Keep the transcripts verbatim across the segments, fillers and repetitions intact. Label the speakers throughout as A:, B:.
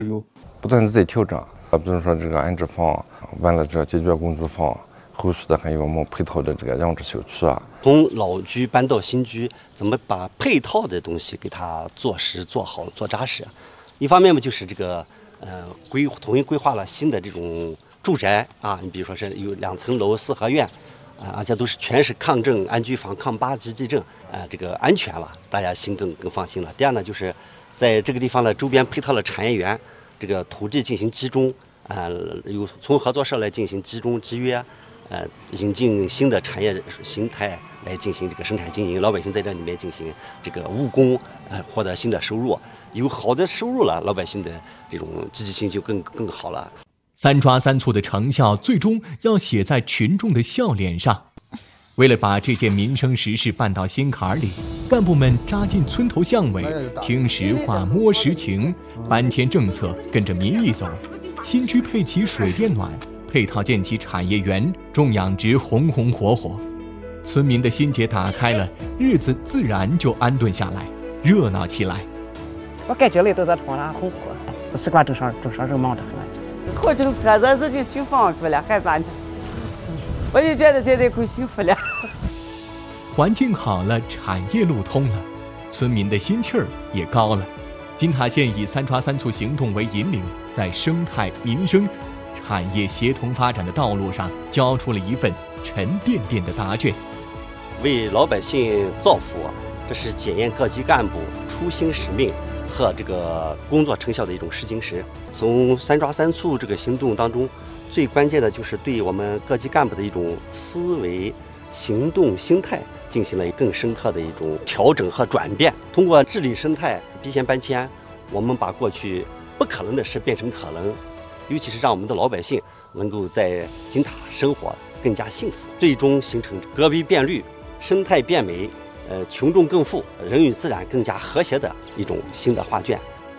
A: 有
B: 不断的在调整啊，比如说这个安置房，完了这个解决公租房，后续的还有我们配套的这个养殖小区啊。
C: 从老居搬到新居，怎么把配套的东西给它做实、做好、做扎实？一方面嘛，就是这个呃规统一规划了新的这种住宅啊，你比如说是有两层楼、四合院。啊，而且都是全是抗震安居房、抗八级地震，啊，这个安全了，大家心更更放心了。第二呢，就是在这个地方呢，周边配套了产业园，这个土地进行集中，啊，有从合作社来进行集中集约，呃，引进新的产业形态来进行这个生产经营，老百姓在这里面进行这个务工，呃，获得新的收入，有好的收入了，老百姓的这种积极性就更更好了。
D: 三抓三促的成效最终要写在群众的笑脸上。为了把这件民生实事办到心坎里，干部们扎进村头巷尾，听实话摸实情，搬迁政策跟着民意走，新居配齐水电暖，配套建起产业园，种养殖红红火火。村民的心结打开了，日子自然就安顿下来，热闹起来。
E: 我感觉里都在冲了红火，习惯正常正常人忙着很了，就是。
F: 靠政策，咱自己修房住了，还咋呢？我就觉得现在可幸福了。
D: 环境好了，产业路通了，村民的心气儿也高了。金塔县以三抓三促行动为引领，在生态、民生、产业协同发展的道路上，交出了一份沉甸甸的答卷。
C: 为老百姓造福，这是检验各级干部初心使命和这个工作成效的一种试金石。从三抓三促这个行动当中，最关键的就是对我们各级干部的一种思维、行动、心态进行了更深刻的一种调整和转变。通过治理生态、避险搬迁，我们把过去不可能的事变成可能，尤其是让我们的老百姓能够在金塔生活更加幸福，最终形成戈壁变绿、生态变美。呃，群众更富，人与自然更加和谐的一种新的画卷。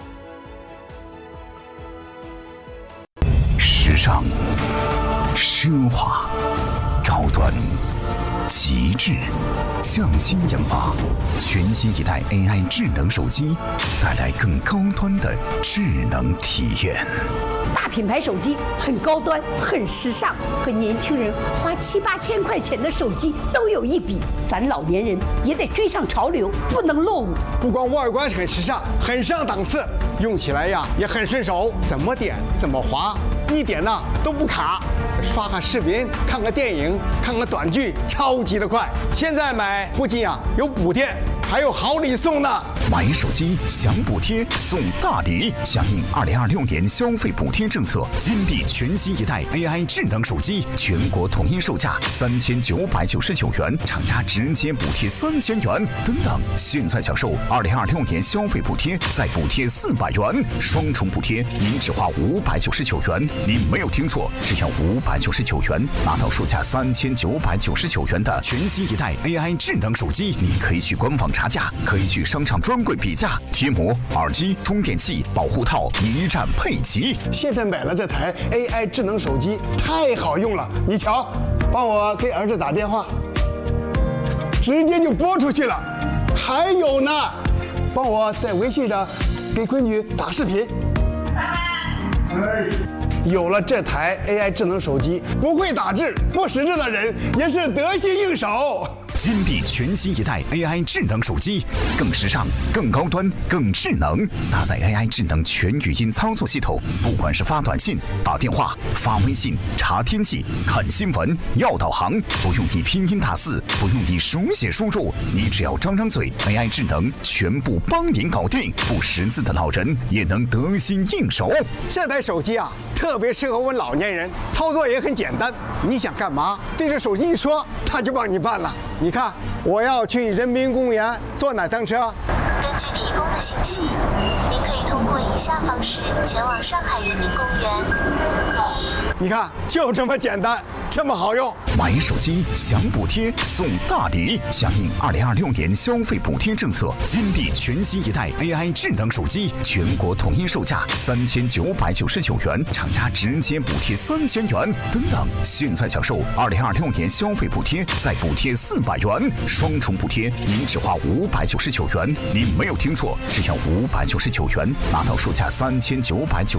G: 时尚、奢华、高端、极致，匠心研发，全新一代 A I 智能手机，带来更高端的智能体验。
H: 大品牌手机很高端，很时尚，和年轻人花七八千块钱的手机都有一比。咱老年人也得追上潮流，不能落伍。
I: 不光外观很时尚，很上档次，用起来呀也很顺手，怎么点怎么滑，一点呢都不卡。刷个视频，看个电影，看个短剧，超级的快。现在买不仅啊有补贴，还有好礼送呢。
G: 买手机享补贴送大礼，响应二零二六年消费补贴政策，金地全新一代 A I 智能手机，全国统一售价三千九百九十九元，厂家直接补贴三千元。等等，现在享受二零二六年消费补贴，再补贴四百元，双重补贴，您只花五百九十九元。您没有听错，只要五百九十九元，拿到售价三千九百九十九元的全新一代 A I 智能手机。你可以去官网查价，可以去商场专柜比价，贴膜、耳机、充电器、保护套一站配齐。
I: 现在买了这台 A I 智能手机，太好用了。你瞧，帮我给儿子打电话，直接就拨出去了。还有呢，帮我在微信上给闺女打视频。有了这台 A I 智能手机，不会打字、不识字的人也是得心应手。
G: 金地全新一代 A I 智能手机，更时尚、更高端、更智能，搭载 A I 智能全语音操作系统，不管是发短信、打电话、发微信、查天气、看新闻、要导航，不用你拼音打字，不用你手写输入，你只要张张嘴 ，A I 智能全部帮您搞定，不识字的老人也能得心应手。
I: 这台手机啊，特别适合我们老年人，操作也很简单，你想干嘛，对着手机一说，它就帮你办了。你看，我要去人民公园坐哪趟车？
J: 根据提供的信息，您可以通过以下方式前往上海人民公园。
I: 你看，就这么简单，这么好用。
G: 买手机享补贴送大礼，响应二零二六年消费补贴政策，金地全新一代 A I 智能手机，全国统一售价三千九百九十九元，厂家直接补贴三千元。等等，现在享受二零二六年消费补贴，再补贴四百元，双重补贴，您只花五百九十九元。您没有听错，只要五百九十九元，拿到售价三千九百九